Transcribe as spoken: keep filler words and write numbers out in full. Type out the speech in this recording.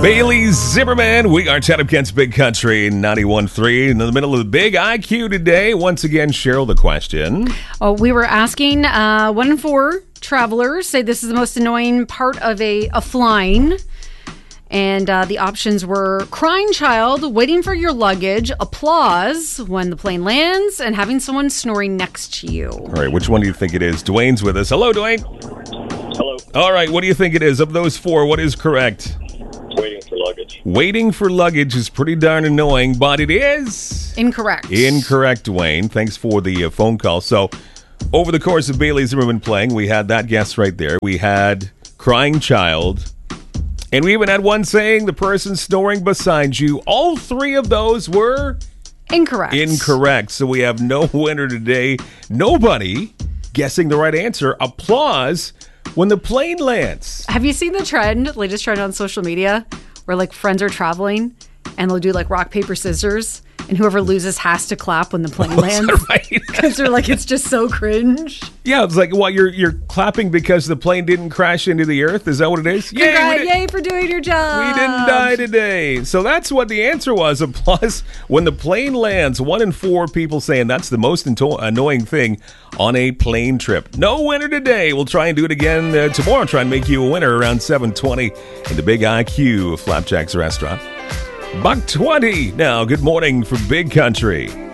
Bailey Zimmerman, we are Chatham Kent's Big Country ninety-one point three. In the middle of the big I Q today. Once again, Cheryl, the question. Oh, we were asking uh, one in four travelers say this is the most annoying part of a, a flying. And uh, the options were crying child, waiting for your luggage, applause when the plane lands, and having someone snoring next to you. All right, which one do you think it is? Dwayne's with us. Hello, Dwayne. Hello. All right, what do you think it is? Of those four, what is correct? Waiting for luggage. Waiting for luggage is pretty darn annoying, but it is... Incorrect. Incorrect, Dwayne. Thanks for the uh, phone call. So, over the course of Bailey Zimmerman playing, we had that guess right there. We had crying child... And we even had one saying the person snoring beside you. All three of those were Incorrect. Incorrect. So we have no winner today. Nobody guessing the right answer. Applause when the plane lands. Have you seen the trend, latest trend on social media, where like friends are traveling and they'll do like rock, paper, scissors, and whoever loses has to clap when the plane lands? Is that right? Because they're like, it's just so cringe. Yeah, it's like, what, you're you're clapping because the plane didn't crash into the earth? Is that what it is? Yay, Yay, we did, did- yay for doing your job. We didn't die today. So that's what the answer was. Applause when the plane lands. One in four people saying that's the most into- annoying thing on a plane trip. No winner today. We'll try and do it again uh, tomorrow. Try and make you a winner around seven twenty in the Big I Q of Flapjack's Restaurant. Buck twenty. Now, good morning from Big Country.